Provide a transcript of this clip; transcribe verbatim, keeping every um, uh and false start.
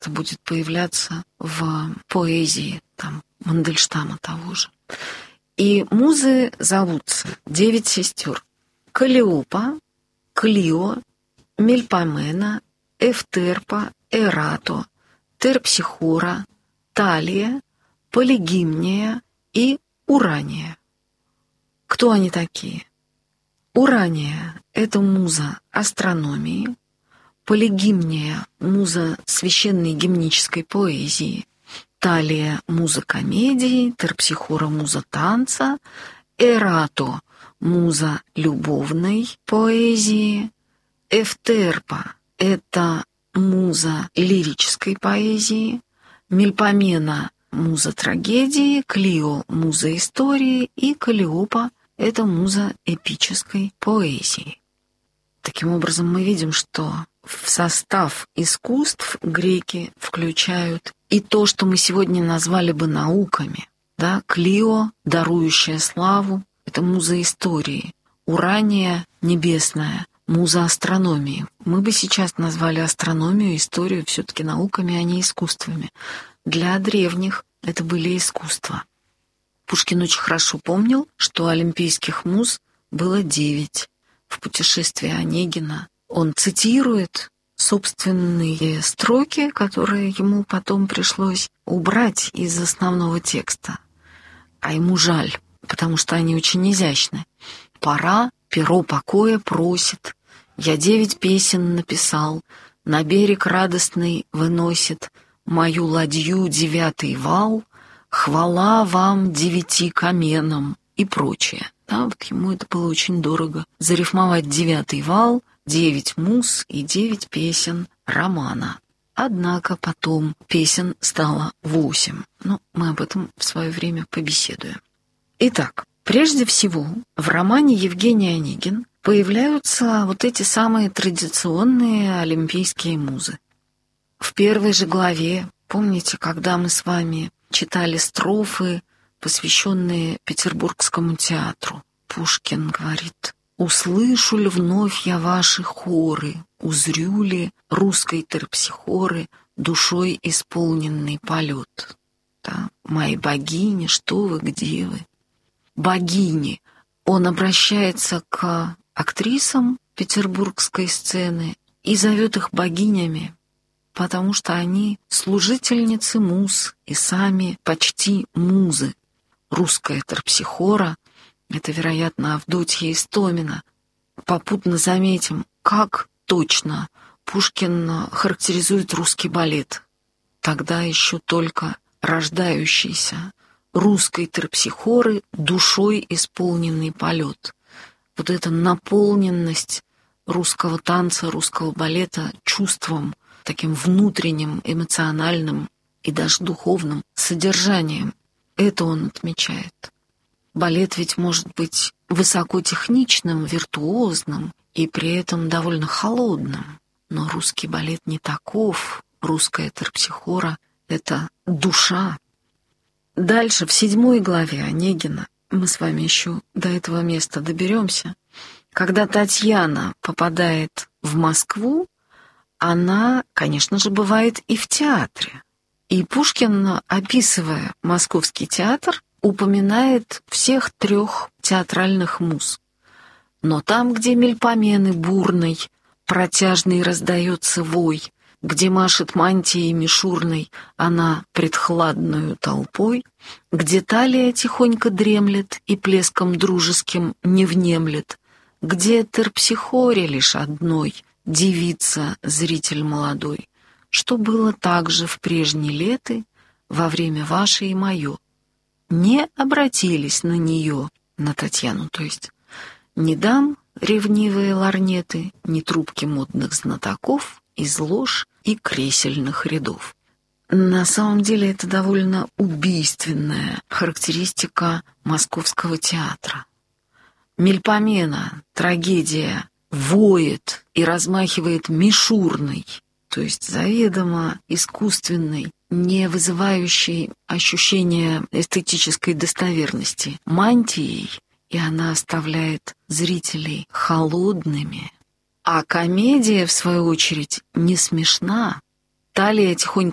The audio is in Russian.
часто будет появляться в поэзии там, Мандельштама того же. И музы зовутся девять сестер. Каллиопа, Клио, Мельпомена, Эвтерпа, Эрато, Терпсихора, Талия, Полигимния и Урания. Кто они такие? Урания — это муза астрономии, Полигимния — муза священной гимнической поэзии, Талия — муза комедии, Терпсихора — муза танца, Эрато — муза любовной поэзии, Эвтерпа — это муза лирической поэзии, Мельпомена — муза трагедии, Клио — муза истории и Каллиопа — это муза эпической поэзии. Таким образом, мы видим, что в состав искусств греки включают и то, что мы сегодня назвали бы науками. Да? Клио, дарующая славу, это муза истории. Урания небесная, муза астрономии. Мы бы сейчас назвали астрономию, историю все-таки науками, а не искусствами. Для древних это были искусства. Пушкин очень хорошо помнил, что олимпийских муз было девять. В «Путешествии Онегина» он цитирует собственные строки, которые ему потом пришлось убрать из основного текста. А ему жаль, потому что они очень изящны. «Пора, перо покоя просит, я девять песен написал, на берег радостный выносит мою ладью девятый вал, хвала вам девяти каменам» и прочее. Да, вот ему это было очень дорого. Зарифмовать девятый вал, девять муз и девять песен романа. Однако потом песен стало восемь. Но мы об этом в свое время побеседуем. Итак, прежде всего, в романе Евгений Онегин появляются вот эти самые традиционные олимпийские музы. В первой же главе, помните, когда мы с вами читали строфы, посвященные Петербургскому театру, Пушкин говорит: «Услышу ли вновь я ваши хоры, узрю ли русской терпсихоры душой исполненный полет? Да? Мои богини, что вы, где вы?» Богини. Он обращается к актрисам петербургской сцены и зовет их богинями, потому что они служительницы муз и сами почти музы. Русская терпсихора — это, вероятно, Авдотья Истомина. Попутно заметим, как точно Пушкин характеризует русский балет. Тогда еще только рождающийся. Русской терпсихоры душой исполненный полет. Вот эта наполненность русского танца, русского балета чувством, таким внутренним, эмоциональным и даже духовным содержанием. Это он отмечает. Балет ведь может быть высокотехничным, виртуозным и при этом довольно холодным. Но русский балет не таков. Русская терпсихора — это душа. Дальше, в седьмой главе Онегина, мы с вами еще до этого места доберемся, когда Татьяна попадает в Москву, она, конечно же, бывает и в театре. И Пушкин, описывая Московский театр, упоминает всех трех театральных муз. Но там, где Мельпомены бурной, протяжный раздается вой, где машет мантией мишурной она пред хладною толпой, где Талия тихонько дремлет и плеском дружеским не внемлет, где терпсихоре лишь одной девица зритель молодой, что было также в прежние леты во время ваше и мое. Не обратились на нее, на Татьяну, то есть, ни дам ревнивые лорнеты, ни трубки модных знатоков из лож и кресельных рядов. На самом деле это довольно убийственная характеристика московского театра. Мельпомена, трагедия, воет и размахивает мишурной, то есть заведомо искусственной, не вызывающей ощущения эстетической достоверности, мантией, и она оставляет зрителей холодными. А комедия, в свою очередь, не смешна. Талия тихонько